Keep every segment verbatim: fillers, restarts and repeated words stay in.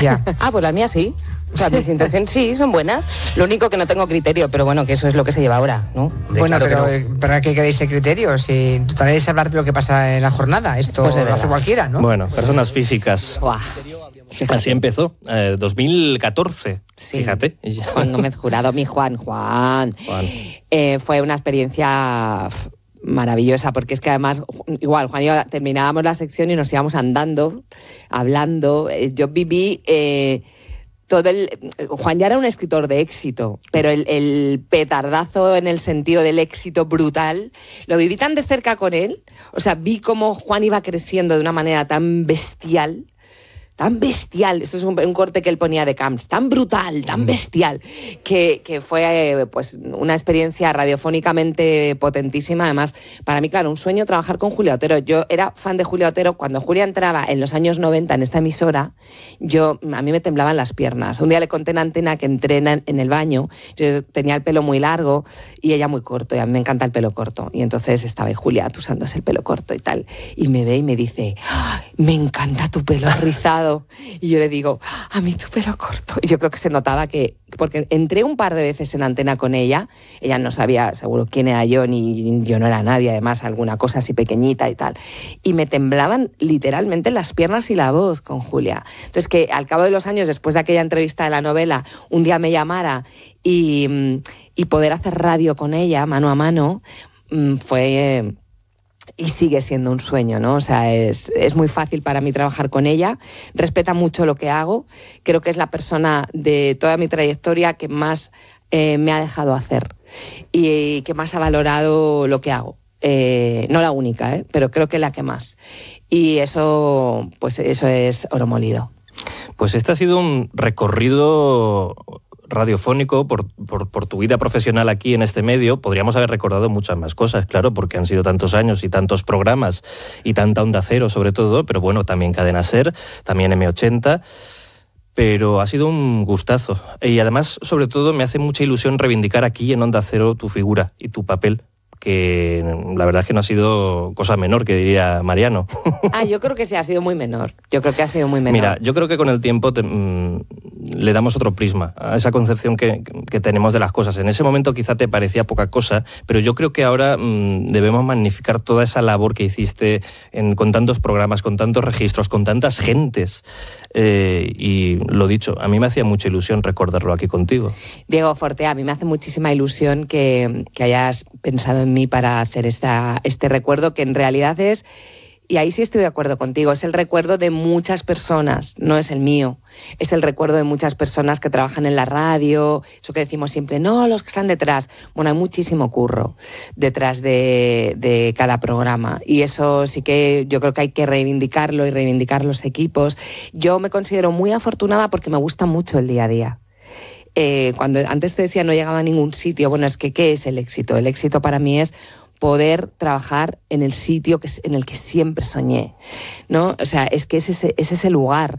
Ya. Ah, pues las mías sí. O sea, mis intenciones sí, son buenas. Lo único que no tengo criterio, pero bueno, que eso es lo que se lleva ahora, ¿no? Bueno, Claro pero que no. ¿para qué queréis ese criterio? Si tu tarea es hablar de lo que pasa en la jornada. Esto Pues de lo hace verdad. cualquiera, ¿no? Bueno, personas físicas. Buah. Así empezó, eh, dos mil catorce, Sí. fíjate. Juan Gómez Jurado, mi Juan, Juan. Juan. Eh, fue una experiencia pf, maravillosa, porque es que además, igual, Juan y yo terminábamos la sección y nos íbamos andando, hablando. Eh, Yo viví... Eh, todo el, Juan ya era un escritor de éxito, pero el, el petardazo en el sentido del éxito brutal, lo viví tan de cerca con él. O sea, vi cómo Juan iba creciendo de una manera tan bestial, tan bestial, esto es un, un corte que él ponía de Camps, tan brutal, tan bestial, que, que fue eh, pues una experiencia radiofónicamente potentísima. Además, para mí, claro, un sueño trabajar con Julia Otero. Yo era fan de Julia Otero. Cuando Julia entraba en los años noventa en esta emisora, yo, a mí me temblaban las piernas. Un día le conté en Antena que entré en, en el baño, yo tenía el pelo muy largo y ella muy corto, y a mí me encanta el pelo corto. Y entonces estaba ahí Julia usándose el pelo corto y tal, y me ve y me dice, ¡ah, me encanta tu pelo rizado! Y yo le digo, a mí tu pelo corto. Y yo creo que se notaba que, porque entré un par de veces en Antena con ella, ella no sabía seguro quién era yo, ni yo no era nadie, además alguna cosa así pequeñita y tal. Y me temblaban literalmente las piernas y la voz con Julia. Entonces que al cabo de los años, después de aquella entrevista de la novela, un día me llamara y, y poder hacer radio con ella, mano a mano, fue... Eh, y sigue siendo un sueño, ¿no? O sea, es, es muy fácil para mí trabajar con ella, respeta mucho lo que hago, creo que es la persona de toda mi trayectoria que más eh, me ha dejado hacer y que más ha valorado lo que hago. Eh, no la única, ¿eh? Pero creo que la que más. Y eso, pues eso es oro molido. Pues este ha sido un recorrido radiofónico por, por, por tu vida profesional aquí en este medio. Podríamos haber recordado muchas más cosas, claro, porque han sido tantos años y tantos programas y tanta Onda Cero sobre todo, pero bueno, también Cadena SER, también eme ochenta, pero ha sido un gustazo. Y además, sobre todo, me hace mucha ilusión reivindicar aquí en Onda Cero tu figura y tu papel, que la verdad es que no ha sido cosa menor, que diría Mariano. Ah, yo creo que sí, ha sido muy menor. Yo creo que ha sido muy menor. Mira, yo creo que con el tiempo te, mmm, le damos otro prisma a esa concepción que, que tenemos de las cosas. En ese momento quizá te parecía poca cosa, pero yo creo que ahora mmm, debemos magnificar toda esa labor que hiciste en, con tantos programas, con tantos registros, con tantas gentes. Eh, y lo dicho, a mí me hacía mucha ilusión recordarlo aquí contigo. Diego Forte, a mí me hace muchísima ilusión que, que hayas pensado en mí para hacer esta, este recuerdo, que en realidad es, y ahí sí estoy de acuerdo contigo, es el recuerdo de muchas personas, no es el mío, es el recuerdo de muchas personas que trabajan en la radio, eso que decimos siempre, no, los que están detrás. Bueno, hay muchísimo curro detrás de, de cada programa, y eso sí que yo creo que hay que reivindicarlo y reivindicar los equipos. Yo me considero muy afortunada porque me gusta mucho el día a día. Eh, cuando antes te decía no llegaba a ningún sitio, bueno, es que ¿qué es el éxito? El éxito para mí es poder trabajar en el sitio que, en el que siempre soñé, ¿no? O sea, es que es ese, es ese lugar.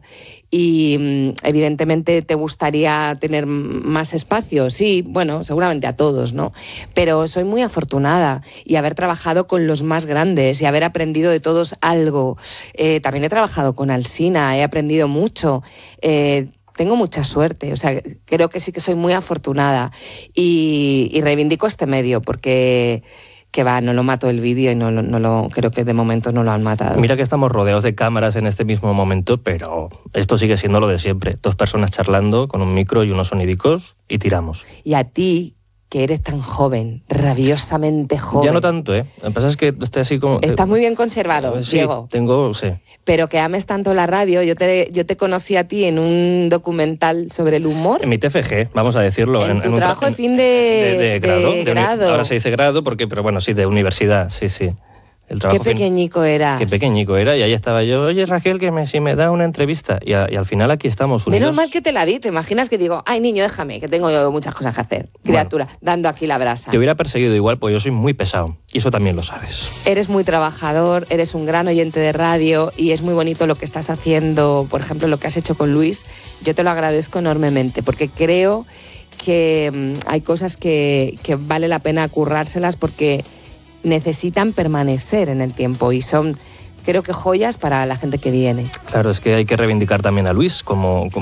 Y evidentemente te gustaría tener más espacio, sí, bueno, seguramente a todos, ¿no? Pero soy muy afortunada y haber trabajado con los más grandes y haber aprendido de todos algo. Eh, también he trabajado con Alsina, he aprendido mucho. Eh, Tengo mucha suerte, o sea, creo que sí que soy muy afortunada y, y reivindico este medio porque, que va, no lo mató el vídeo y no, no lo, creo que de momento no lo han matado. Mira que estamos rodeados de cámaras en este mismo momento, pero esto sigue siendo lo de siempre. Dos personas charlando con un micro y unos sonidicos y tiramos. Y a ti, que eres tan joven, rabiosamente joven. Ya no tanto, ¿eh? Lo que pasa es que estoy así como... Estás muy bien conservado, sí, Diego. tengo, sí. Pero que ames tanto la radio. Yo te, yo te conocí a ti en un documental sobre el humor. En mi T F G, vamos a decirlo. En, en tu en un trabajo de fin de, de, de grado. de de grado. Ahora se dice grado, porque, pero bueno, sí, de universidad, sí, sí. El Qué pequeñico eras. Qué pequeñico era, y ahí estaba yo, oye Raquel, que me, si me da una entrevista, y, a, y al final aquí estamos unidos. Menos mal que te la di, te imaginas que digo, ay niño, déjame, que tengo yo muchas cosas que hacer, criatura, bueno, dando aquí la brasa. Te hubiera perseguido igual, pues yo soy muy pesado, y eso también lo sabes. Eres muy trabajador, eres un gran oyente de radio, y es muy bonito lo que estás haciendo, por ejemplo, lo que has hecho con Luis, yo te lo agradezco enormemente, porque creo que um, hay cosas que, que vale la pena currárselas, porque necesitan permanecer en el tiempo y son, creo que, joyas para la gente que viene. Claro, es que hay que reivindicar también a Luis como, como